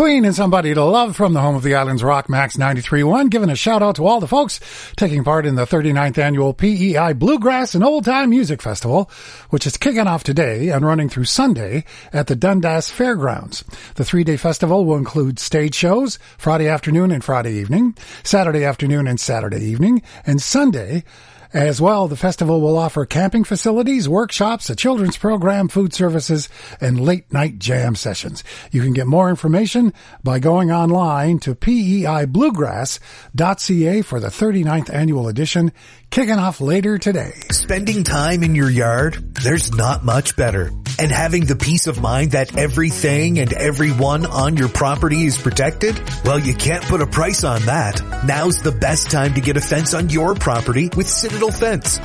Queen and Somebody to Love from the home of the Islands Rock Max 93.1, giving a shout out to all the folks taking part in the 39th annual PEI Bluegrass and Old Time Music Festival, which is kicking off today and running through Sunday at the Dundas Fairgrounds. The 3-day festival will include stage shows Friday afternoon and Friday evening, Saturday afternoon and Saturday evening, and Sunday. As well, the festival will offer camping facilities, workshops, a children's program, food services, and late-night jam sessions. You can get more information by going online to peibluegrass.ca for the 39th annual edition, kicking off later today. Spending time in your yard, there's not much better. And having the peace of mind that everything and everyone on your property is protected? Well, you can't put a price on that. Now's the best time to get a fence on your property with Citadel Fence.